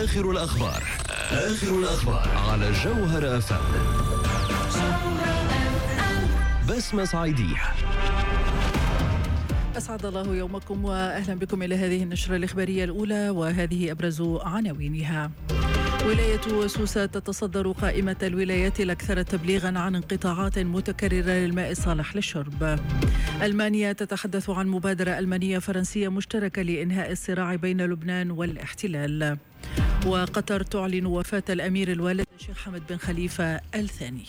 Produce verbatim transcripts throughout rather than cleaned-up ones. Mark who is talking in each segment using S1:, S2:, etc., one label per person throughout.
S1: آخر الأخبار آخر الأخبار على جوهر أف أم. بسمة صعيدية.
S2: أسعد الله يومكم وأهلا بكم إلى هذه النشرة الإخبارية الأولى، وهذه أبرز عناوينها. ولاية سوسة تتصدر قائمة الولايات الأكثر تبليغا عن انقطاعات متكررة للماء الصالح للشرب. ألمانيا تتحدث عن مبادرة ألمانية فرنسية مشتركة لإنهاء الصراع بين لبنان والاحتلال. وقطر تعلن وفاة الأمير الوالد الشيخ حمد بن خليفة الثاني.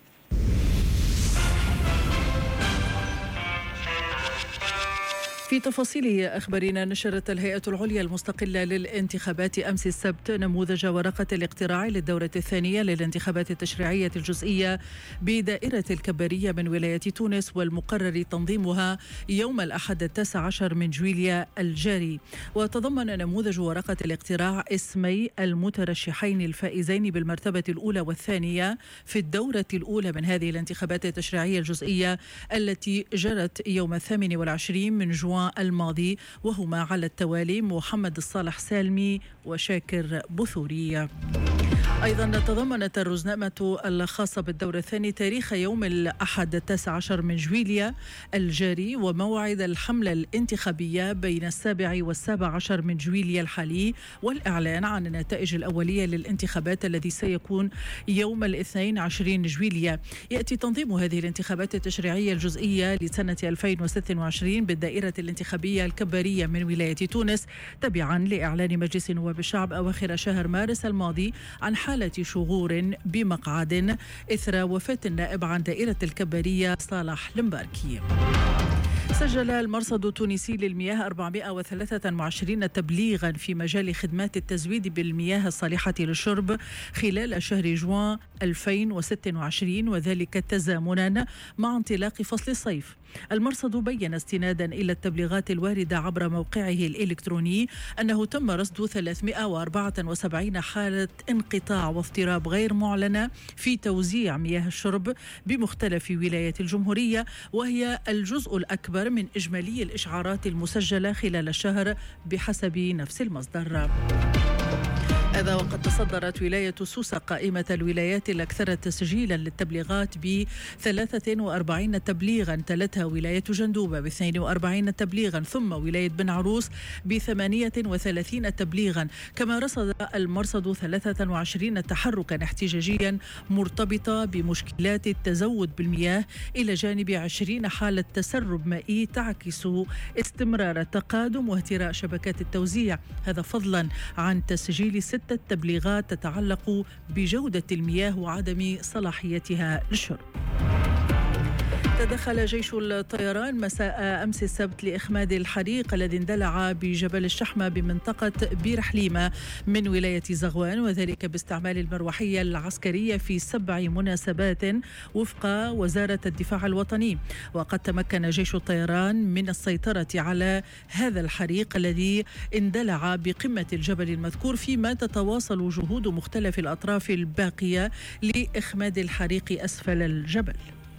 S2: في تفاصيل أخبارنا، نشرت الهيئة العليا المستقلة للانتخابات أمس السبت نموذج ورقة الاقتراع للدورة الثانية للانتخابات التشريعية الجزئية بدائرة الكبارية من ولاية تونس، والمقرر تنظيمها يوم الأحد التاسع عشر من جويليا الجاري. وتضمن نموذج ورقة الاقتراع اسمي المترشحين الفائزين بالمرتبة الأولى والثانية في الدورة الأولى من هذه الانتخابات التشريعية الجزئية التي جرت يوم الثامن والعشرين من جوان الماضي، وهما على التوالي محمد الصالح سالمي وشاكر بثوري. أيضا تضمنت الرزنامة الخاصة بالدور الثاني تاريخ يوم الأحد التاسع عشر من جويليا الجاري وموعد الحملة الانتخابية بين السابع والسابع عشر من جويليا الحالي، والإعلان عن النتائج الأولية للانتخابات الذي سيكون يوم الاثنين عشرين جويليا. يأتي تنظيم هذه الانتخابات التشريعية الجزئية لسنة ألفين وستة وعشرين بالدائرة الانتخابية الكبارية من ولاية تونس، تبعا لإعلان مجلس نواب الشعب أواخر شهر مارس الماضي عن حالة شغور بمقعد إثر وفاة النائب عن دائرة الكبارية صالح المباركي. سجل المرصد التونسي للمياه أربعمائة وثلاثة وعشرين تبليغا في مجال خدمات التزويد بالمياه الصالحة للشرب خلال شهر جوان ألفين وستة وعشرين، وذلك تزامنا مع انطلاق فصل الصيف. المرصد بين استنادا إلى التبليغات الواردة عبر موقعه الإلكتروني أنه تم رصد ثلاثمائة وأربعة وسبعين حالة انقطاع واضطراب غير معلنة في توزيع مياه الشرب بمختلف ولايات الجمهورية، وهي الجزء الأكبر من إجمالي الإشعارات المسجلة خلال الشهر بحسب نفس المصدر. هذا وقد تصدرت ولاية سوسة قائمة الولايات الأكثر تسجيلا للتبليغات ب ثلاثة وأربعين تبليغا، تلتها ولاية جندوبة ب اثنين وأربعين تبليغا، ثم ولاية بن عروس ب ثمانية وثلاثين تبليغا. كما رصد المرصد ثلاثة وعشرين تحركا احتجاجيا مرتبطة بمشكلات التزود بالمياه، إلى جانب عشرين حالة تسرب مائي تعكس استمرار تقادم واهتراء شبكات التوزيع، هذا فضلا عن تسجيل ست التبليغات تتعلق بجودة المياه وعدم صلاحيتها للشرب. تدخل جيش الطيران مساء أمس السبت لإخماد الحريق الذي اندلع بجبل الشحمة بمنطقة بير حليمة من ولاية زغوان، وذلك باستعمال المروحية العسكرية في سبع مناسبات وفق وزارة الدفاع الوطني. وقد تمكن جيش الطيران من السيطرة على هذا الحريق الذي اندلع بقمة الجبل المذكور، فيما تتواصل جهود مختلف الأطراف الباقية لإخماد الحريق أسفل الجبل.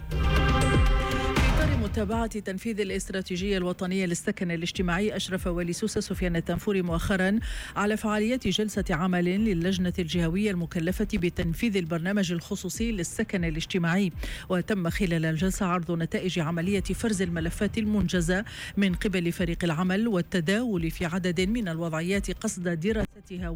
S2: متابعة تنفيذ الاستراتيجية الوطنية للسكن الاجتماعي، أشرف والي سوسة سفيان التنفوري مؤخرا على فعالية جلسة عمل للجنة الجهوية المكلفة بتنفيذ البرنامج الخصوصي للسكن الاجتماعي. وتم خلال الجلسة عرض نتائج عملية فرز الملفات المنجزة من قبل فريق العمل والتداول في عدد من الوضعيات قصد دراستها